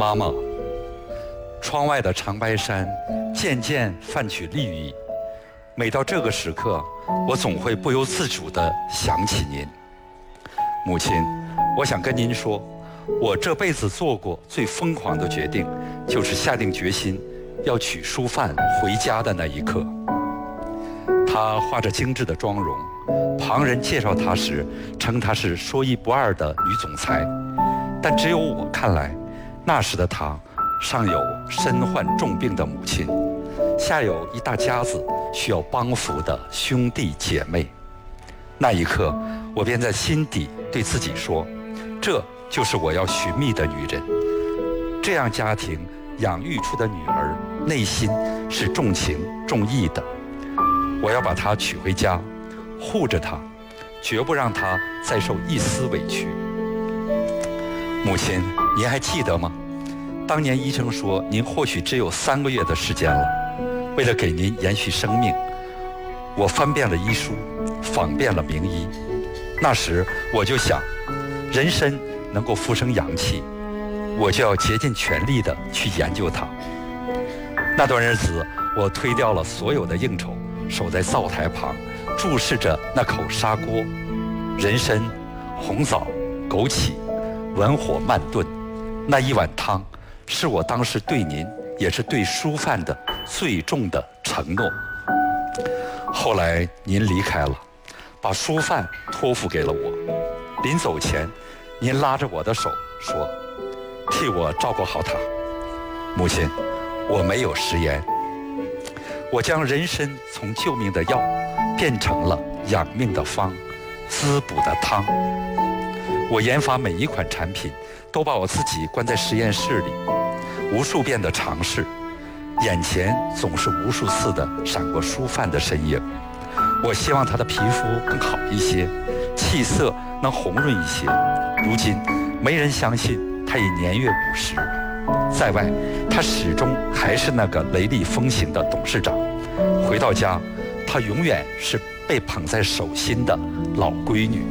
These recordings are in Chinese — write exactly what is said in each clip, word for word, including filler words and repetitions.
妈妈，窗外的长白山渐渐泛起绿意，每到这个时刻，我总会不由自主地想起您。母亲，我想跟您说，我这辈子做过最疯狂的决定，就是下定决心要娶淑范回家的那一刻。她画着精致的妆容，旁人介绍她时称她是说一不二的女总裁，但只有我看来，那时的她上有身患重病的母亲，下有一大家子需要帮扶的兄弟姐妹。那一刻，我便在心底对自己说，这就是我要寻觅的女人。这样家庭养育出的女儿，内心是重情重义的。我要把她娶回家，护着她，绝不让她再受一丝委屈。母亲，您还记得吗？当年医生说您或许只有三个月的时间了。为了给您延续生命，我翻遍了医书，访遍了名医。那时我就想，人参能够复生阳气，我就要竭尽全力地去研究它。那段日子，我推掉了所有的应酬，守在灶台旁，注视着那口砂锅。人参、红枣、枸杞，文火慢炖，那一碗汤，是我当时对您，也是对淑范的最重的承诺。后来您离开了，把淑范托付给了我。临走前，您拉着我的手说，替我照顾好她。母亲，我没有食言，我将人参从救命的药变成了养命的方，滋补的汤。我研发每一款产品，都把我自己关在实验室里，无数遍的尝试，眼前总是无数次的闪过淑范的身影。我希望她的皮肤更好一些，气色能红润一些。如今没人相信她已年逾五十，在外她始终还是那个雷厉风行的董事长，回到家她永远是被捧在手心的老闺女。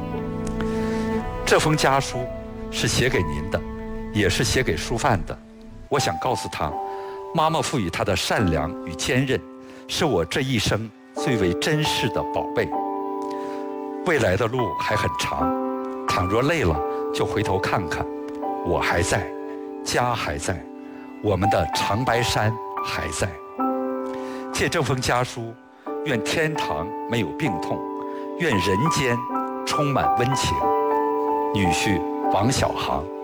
这封家书是写给您的，也是写给淑范的。我想告诉她，妈妈赋予她的善良与坚韧，是我这一生最为珍视的宝贝。未来的路还很长，倘若累了，就回头看看，我还在，家还在，我们的长白山还在。借这封家书，愿天堂没有病痛，愿人间充满温情。女婿王小航。